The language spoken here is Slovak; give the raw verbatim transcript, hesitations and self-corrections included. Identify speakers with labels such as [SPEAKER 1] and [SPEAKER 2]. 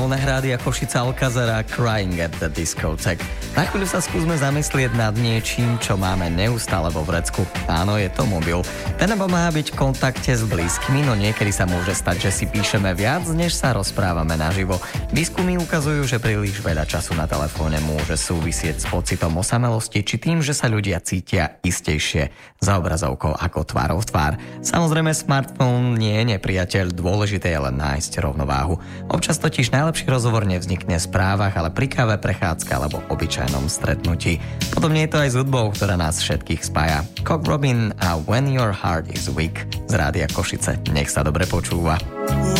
[SPEAKER 1] vlnách Rádia Košice Alcazara Crying at the Discotheque. Na chvíľu sa skúsme zamyslieť nad niečím, čo máme neustále vo vrecku. Áno, je to mobil. Ten nám pomáha byť v kontakte s blízkymi, no niekedy sa môže stať, že si píšeme viac, než sa rozprávame naživo. Výskumy ukazujú, že príliš veľa času na telefóne môže súvisieť s pocitom osamelosti, či tým, že sa ľudia cítia istejšie za obrazovkou ako tvárou v tvár. Samozrejme, smartfón nie je nepriateľ, dôležité je len nájsť rovnováhu. Občas totiž najlepší rozhovor nevznikne v správach, ale pri káve, prechádzka alebo obyčajnom stretnutí. Podobne je to aj s hudbou, ktorá nás všetkých spája. Cock Robin a When Your Heart is Weak z Rádia Košice. Nech sa dobre počúva.